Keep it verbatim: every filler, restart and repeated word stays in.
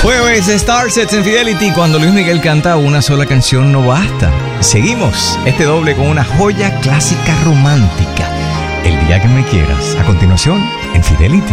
Jueves de Starsets en Fidelity. Cuando Luis Miguel canta una sola canción no basta. Seguimos este doble con una joya clásica romántica. El día que me quieras. A continuación, en Fidelity.